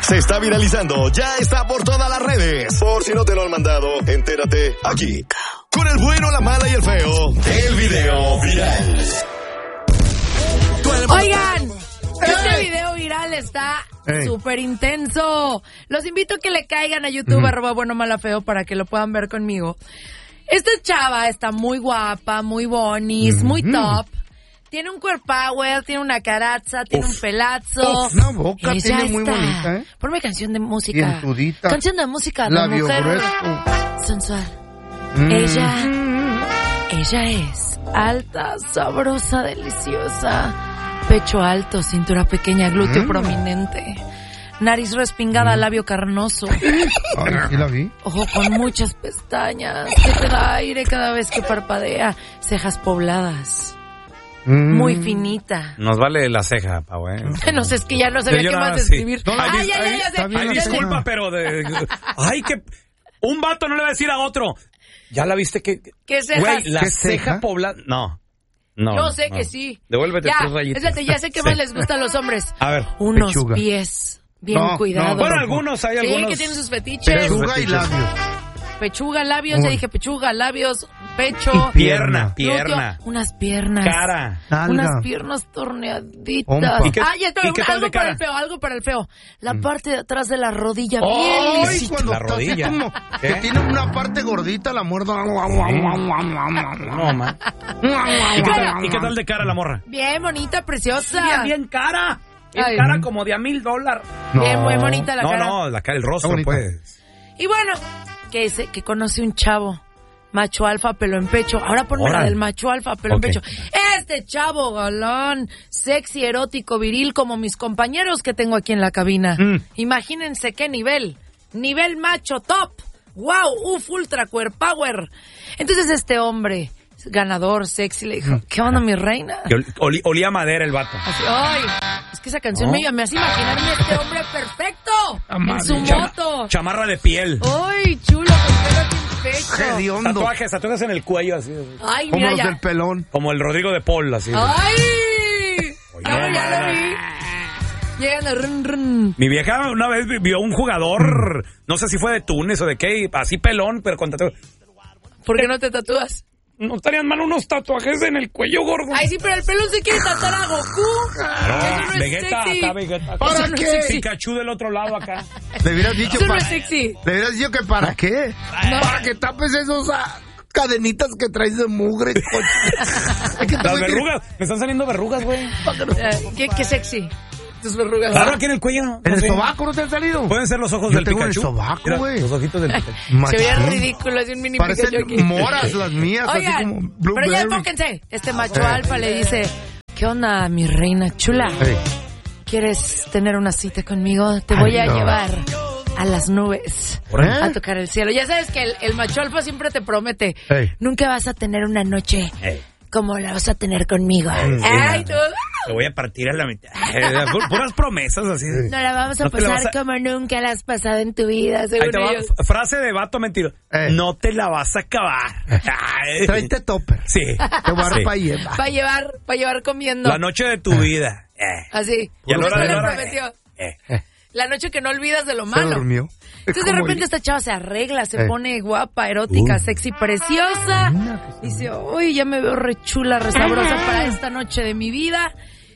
se está viralizando, ya está por todas las redes. Por si no te lo han mandado, entérate aquí. Con el bueno, la mala y el feo del video viral. Oigan, este video viral está súper intenso. Los invito a que le caigan a YouTube, @bueno-mala-feo, para que lo puedan ver conmigo. Esta chava está muy guapa, muy bonis, muy top. Tiene un core power, tiene una caraza, tiene un pelazo. Una boca tiene muy bonita, ¿eh? Ponme canción de música. Dientudita. Canción de música de Labio mujer grueso. sensual. Ella es alta, sabrosa, deliciosa. Pecho alto, cintura pequeña, glúteo prominente. Nariz respingada, labio carnoso. Ay, ¿sí la vi? Ojo con muchas pestañas, que te da aire cada vez que parpadea. Cejas pobladas. Muy finita. Nos vale la ceja, Pau, No sé, es que ya no sabía qué más describir. No, Ay, disculpa, pero ay, que un vato no le va a decir a otro. ¿Ya la viste que? ¿Qué cejas? Güey, la ¿Qué ceja ceja? poblada. No. Yo sé que sí. Devuélvete Ya, 3 rayitas. espérate, ya sé qué más les gusta a los hombres. A ver. Unos Pechuga. pies bien cuidados. Bueno, algunos hay algunos. Sí, que tienen sus fetiches. Pechuga y labios. Pechuga, labios, ya dije pechuga, labios, pecho. Y Pierna. glúteo, unas piernas. Cara. Nalga. Unas piernas torneaditas. Pompa. ¿Y qué- ya está, y qué tal algo de para cara? el feo, algo para el feo. La parte de atrás de la rodilla, bien Ay, lisita. cuando La está así rodilla. como ¿Qué? que tiene una parte gordita, la muerdo. No, man. ¿Y qué tal de cara la morra? Bien bonita, preciosa. Bien cara. Ay. Cara como de $1,000. Bien, muy bonita la cara. No, la cara, el rostro, Está bonita. pues. Y bueno, que conoce un chavo, macho alfa, pelo en pecho. Ahora ponme la Órale. del macho alfa, pelo en Ok. pecho. Este chavo galán, sexy, erótico, viril, como mis compañeros que tengo aquí en la cabina. Imagínense qué nivel. Nivel macho top. Wow, ultra core power. Entonces este hombre, ganador, sexy, le dijo, ¿qué onda, mi reina? Que olía a madera el vato. Así, ay, es que esa canción me hace imaginarme a este hombre perfecto en su moto. Chamarra de piel. Ay, chulo, con pelo aquí en pecho. Hediondo. Tatuajes en el cuello, así. Ay, Como mira los ya. del pelón. Como el Rodrigo de Paul, así. ¡Ay! Oye, Ya lo vi. Llegan a run, run. Mi vieja una vez vio un jugador, no sé si fue de Túnez o de qué, así pelón, pero con tatuajes. ¿Por qué no te tatúas? No estarían mal unos tatuajes en el cuello, gordo. Ay, sí, pero el pelón se quiere tatuar a Goku. Eso no es Vegeta, sexy. acá Vegeta. ¿Para Eso no es qué? sexy. Pikachu del otro lado acá. Le hubieras dicho Eso no para... es sexy. Le hubieras dicho que para qué. No. Para que tapes esos cadenitas que traes de mugre. Es que Las verrugas, me están saliendo verrugas, güey. Qué sexy. Tus verrugas. Claro, aquí en el cuello. ¿En no el sé. sobaco no te han salido? Pueden ser los ojos Yo del tengo en el Pikachu. sobaco, Mira, güey. los ojitos del Pikachu. Se veía Machín. ridículo, así un mini Pikachu Parecen aquí. moras las mías, así Oigan, como pero ya blueberry. enfóquense. Este macho alfa le dice, ¿qué onda, mi reina chula? Ey. ¿Quieres tener una cita conmigo? Te voy a no. llevar a las nubes, ¿Eh? a tocar el cielo. Ya sabes que el macho alfa siempre te promete, Ey. nunca vas a tener una noche como la vas a tener conmigo. Ay, tú, Te voy a partir a la mitad. Puras promesas así. no la vamos a No te la pasar vas a- como nunca la has pasado en tu vida, Ahí te según va, ellos. frase de vato mentiro. No te la vas a acabar. Ay. Tráete topper. Sí. Te voy a dar Sí. pa' llevar. Para llevar comiendo. La noche de tu vida. Así. Y a la hora Eso de le la hora- prometió. La noche que no olvidas de lo Se malo. durmió. Entonces de Como repente yo. esta chava se arregla, se pone guapa, erótica, sexy, preciosa. Dice, uy, ya me veo re chula, re sabrosa para esta noche de mi vida.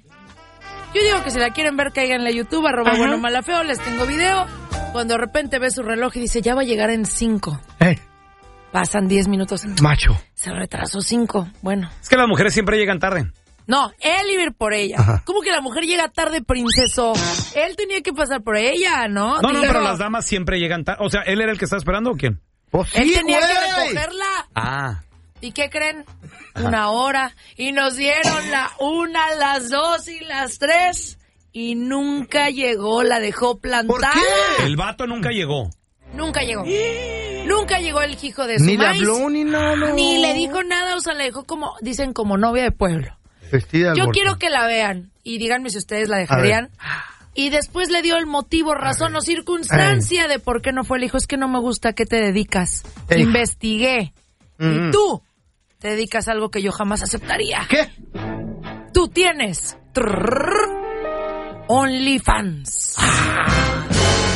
Yo digo que si la quieren ver, cáiganle a YouTube, @bueno-malafeo, les tengo video. Cuando de repente ve su reloj y dice, ya va a llegar en 5. Pasan 10 minutos. Macho. Se retrasó 5. Bueno. Es que las mujeres siempre llegan tarde. No, él iba a ir por ella. Ajá. ¿Cómo que la mujer llega tarde, princeso? Él tenía que pasar por ella, ¿no? No, Digo, pero las damas siempre llegan tarde. O sea, ¿él era el que estaba esperando o quién? Pues Él sí, tenía que güey. recogerla. Ah. ¿Y qué creen? Una hora. Y nos dieron la 1, las 2 y las 3. Y nunca llegó, la dejó plantada. ¿Por qué? El vato nunca llegó. Nunca llegó. Nunca llegó el hijo de su Ni le maíz. habló ni nada. No. Ni le dijo nada, o sea, le dejó como, dicen, como novia de pueblo. Vestida de Yo albornoz. quiero que la vean y díganme si ustedes la dejarían. Y después le dio el motivo, razón o circunstancia de por qué no fue el hijo. Es que no me gusta, ¿a qué te dedicas? Ey. Investigué. Y tú te dedicas a algo que yo jamás aceptaría. ¿Qué? Tú tienes OnlyFans.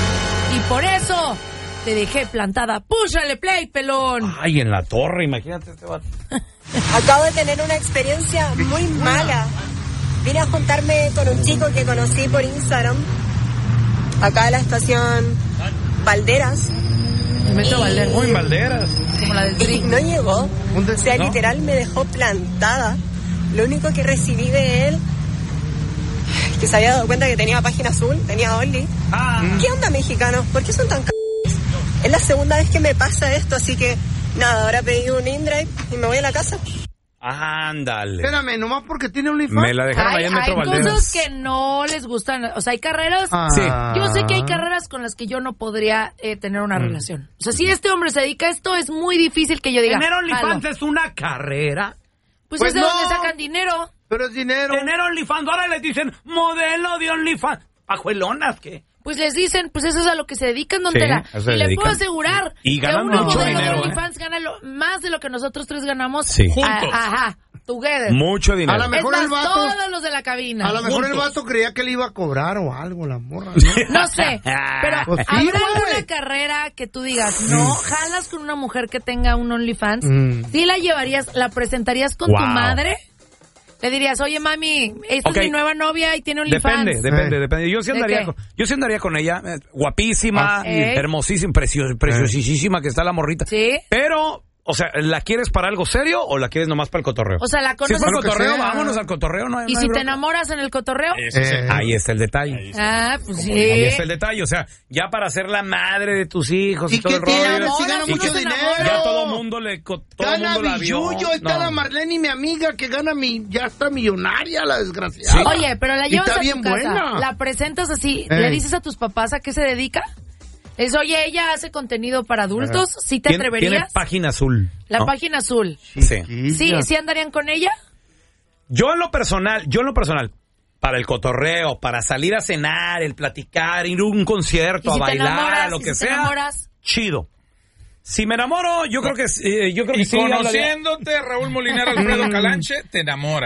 Y por eso te dejé plantada. ¡Púchale play, pelón! Ay, en la torre, imagínate este vato. Acabo de tener una experiencia muy mala. Vine a juntarme con un chico que conocí por Instagram, acá en la estación Valderas. El metro Valderas. Muy Valderas. Como la del Tri. No llegó. O sea, ¿No? literal me dejó plantada. Lo único que recibí de él, que se había dado cuenta que tenía página azul, tenía Only. ¿Qué onda, mexicanos? ¿Por qué son tan Es la segunda vez que me pasa esto, así que nada, ahora pedí un InDrive y me voy a la casa. Ándale. Espérame, nomás porque tiene un OnlyFans. Me la dejaron ahí en Metro Valderas. Cosas que no les gustan. O sea, hay carreras. Sí. Yo sé que hay carreras con las que yo no podría tener una relación. O sea, si este hombre se dedica a esto, es muy difícil que yo diga. Tener OnlyFans "Jalo". es una carrera. Pues Pues es de donde no. sacan dinero. Pero es dinero. Tener OnlyFans, ahora les dicen modelo de OnlyFans. Pajuelonas, ¿qué? Pues les dicen, pues eso es a lo que se dedican, don Sí, Tela. a eso se Y le dedican. puedo asegurar Y que ganan una mucho modelo dinero, de OnlyFans gana más de lo que nosotros tres ganamos. Sí. Juntos. Ajá, together. Mucho dinero. A la Es mejor más, el vato. todos los de la cabina. A lo mejor el Juntos. vato creía que le iba a cobrar o algo, la morra. No sé, pero Pues sí, ¿habrá güey. una carrera que tú digas, no, jalas con una mujer que tenga un OnlyFans? ¿Sí la llevarías, la presentarías con tu Wow. madre? Le dirías, oye, mami, esta Ok. es mi nueva novia y tiene OnlyFans. Depende. Yo sí ¿De andaría qué? con ella, guapísima, ¿Eh? hermosísima, preciosísima que está la morrita. Sí. Pero, o sea, ¿la quieres para algo serio o la quieres nomás para el cotorreo? O sea, la Si es conoces. para el Lo que cotorreo, sea. vámonos al cotorreo. No hay, ¿Y no hay si te bronca. enamoras en el cotorreo? Ese es el- Ahí está el detalle. Ah, pues sí. Ahí está el detalle, o sea, ya para ser la madre de tus hijos y, ¿Y todo qué el rollo. tiene? Si Ahora gana sí mucho que se dinero. enamora. Ya todo mundo todo el Gana mundo la vio. billullo. Ahí está No. la Marlene y mi amiga que gana ya está millonaria, la desgraciada. Sí. Oye, pero la Y llevas está a tu bien casa, buena. la presentas así, le dices a tus papás a qué se dedica. Es, oye, ella hace contenido para adultos, ¿sí te Tiene atreverías? página azul. La ¿no? página azul. Sí. ¿Sí andarían con ella? Yo en lo personal, para el cotorreo, para salir a cenar, el platicar, ir a un concierto, ¿Y a si te bailar, enamoras? a lo ¿Y que si te sea, enamoras? chido. Si me enamoro, yo creo que Y sí. hablaría- conociéndote, Raúl Molinar, Alfredo Calanche, te enamoras.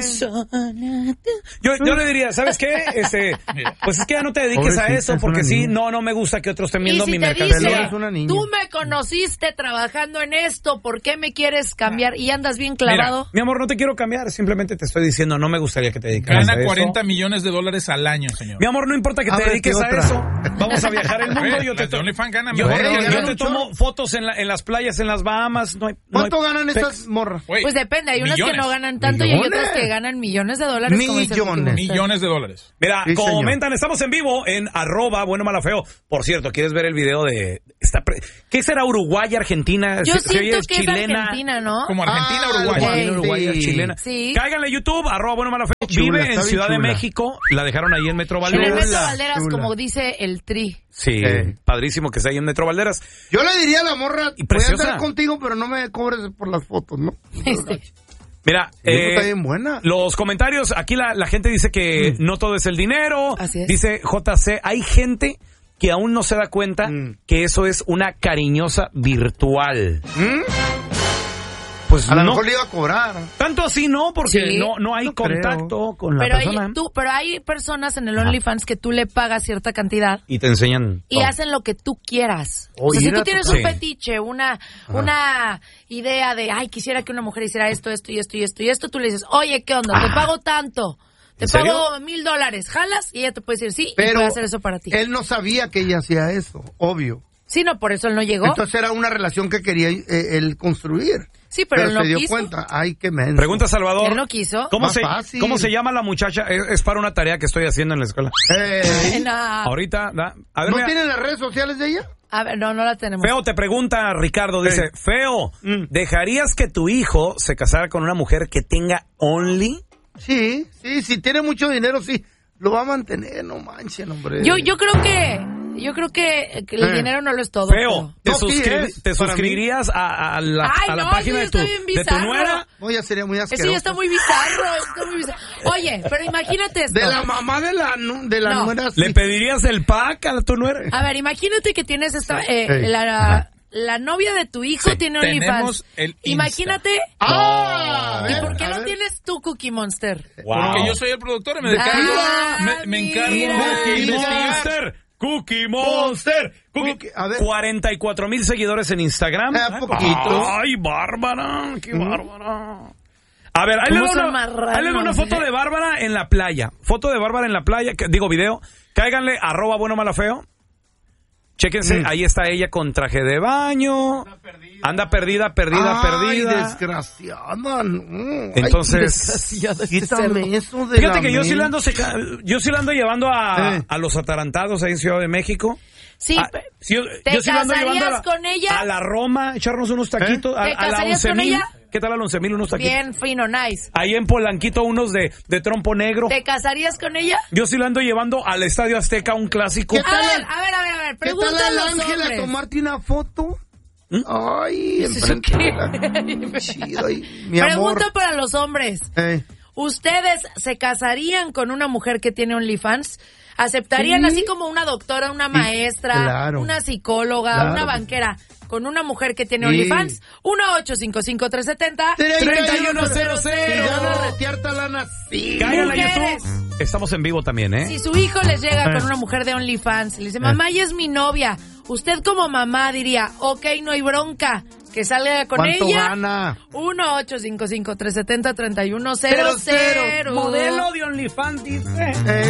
Yo le diría, ¿sabes qué? Pues es que ya no te dediques a Pobrecita, eso, es porque una sí, niña. no me gusta que otros estén Y viendo si mi te mercancía. dice, Es una niña. tú me conociste trabajando en esto, ¿por qué me quieres cambiar? Y andas bien clavado. Mi amor, no te quiero cambiar, simplemente te estoy diciendo, no me gustaría que te dedicaras a Gana eso. 40 millones de dólares al año, señor. Mi amor, no importa que te Ábrete dediques a otra. eso. Vamos a viajar el mundo. Las Yo de te OnlyFans ganan yo, mejor. Güey, yo ganan te un tomo chorro. fotos en las playas, en las Bahamas. ¿Cuánto ganan esas morras? Güey, Pues depende, hay unas que millones. no ganan tanto y hay ¿Millones? otras que ganan millones de dólares. como dice Millones. Cookie Monster. Millones de dólares. Mira, Sí, señor. comentan, estamos en vivo en @buenomalafeo. Por cierto, ¿quieres ver el video de qué será Uruguay, Argentina? Yo Se oye siento que chilena. es Argentina, ¿no? Como Argentina, Uruguay. Uruguay. Argentina, Uruguay, Sí. chilena. Sí. Cáiganle a YouTube, @buenomalafeo. Chula, Vive está en bien Ciudad de chula. México. La dejaron ahí en Metro En el Valderas. Metro Chula, Valderas, chula. como dice el Tri. Sí, padrísimo que sea ahí en Metro Valderas. Yo le diría a la morra, Y voy a preciosa. andar contigo, pero no me cobres por las fotos, ¿no? Mira, Está bien buena. los comentarios, aquí la gente dice que no todo es el dinero. Así es. Dice JC, hay gente que aún no se da cuenta que eso es una cariñosa virtual. Pues A lo no, mejor le iba a cobrar. tanto así no, porque Sí. no hay No creo. contacto con la Pero persona. pero hay personas en el OnlyFans que tú le pagas cierta cantidad Y te enseñan y todo. hacen lo que tú quieras. Oh, O sea, si mira tú tienes tú. un Sí. fetiche, una idea de, ay, quisiera que una mujer hiciera esto, esto y esto y esto y esto, tú le dices, oye, ¿qué onda? Te pago tanto. Te ¿En serio? pago $1,000. ¿Jalas? Y ella te puede decir sí y Pero puede hacer eso para ti. él no sabía que ella hacía eso, obvio. Sí, no, por eso él no llegó. Entonces era una relación que quería él construir. Sí, pero él no se dio quiso. cuenta. Ay, qué menso. Pregunta Salvador. Él no quiso. ¿Cómo Más se, fácil. ¿Cómo se llama la muchacha? Es para una tarea que estoy haciendo en la escuela. No. Ahorita, a ver, ¿No mira, tienen las redes sociales de ella? A ver, no la tenemos. Feo te pregunta, Ricardo, dice, Feo, ¿dejarías que tu hijo se casara con una mujer que tenga Only? Sí, si tiene mucho dinero, sí. Lo va a mantener, no manchen, hombre. Yo creo que el dinero no lo es todo. Feo, pero- No, sí es, ¿te para suscribirías a la Ay, la no, página eso de está bien tu bizarro. nuera? No, ya sería muy asqueroso. Eso ya está muy bizarro, Oye, pero imagínate esto. De la mamá de la No. nuera, sí. ¿Le pedirías el pack a tu nuera? A ver, imagínate que tienes esta la novia de tu hijo Sí. tiene OnlyFans. Tenemos el Insta. Imagínate. ¡Ah! ¿Y A ver, por qué a no ver. tienes tú, Cookie Monster? Wow. Porque yo soy el productor y me Ah, encargo mira. de Cookie investigar. Monster, Cookie Cookie Monster. A ver. 44,000 seguidores en Instagram. Poquito. Ay, Bárbara, qué Bárbara. A ver, ahí le va una foto de Bárbara en la playa. Foto de Bárbara en la playa, video. Cáiganle, @buenomalafeo. Chéquense, ahí está ella con traje de baño. Anda perdida. Ay, desgraciada. Entonces, quítame eso de fíjate la que yo sí mente. la ando llevando a los atarantados ahí en Ciudad de México. Sí, yo sí la ando llevando con ella. A la Roma, echarnos unos taquitos. ¿Te A la casarías con 11,000. ella? ¿Qué tal a la 11,000 unos taquitos? Bien fino, nice. Ahí en Polanquito unos de trompo negro. ¿Te casarías con ella? Yo sí la ando llevando al Estadio Azteca, un clásico. ¿Qué tal? A ver, ¿Qué pregúntale tal a al los Ángel hombres. a tomarte una foto? Ay, enfrente de la... Chido, ay, mi amor. Pregunta para los hombres. ¿Ustedes se casarían con una mujer que tiene OnlyFans? ¿Aceptarían así como una doctora, una maestra, una psicóloga, una banquera con una mujer que tiene OnlyFans? 1-855-370-3100. Si van a retear talana, sí. Cáiganle a YouTube. Estamos en vivo también, ¿eh? Si su hijo les llega con una mujer de OnlyFans, le dice, mamá, ella es mi novia. Usted como mamá diría, ok, no hay bronca, que salga con ¿Cuánto ella. gana? 1-855-370-3100. Modelo de OnlyFans, dice.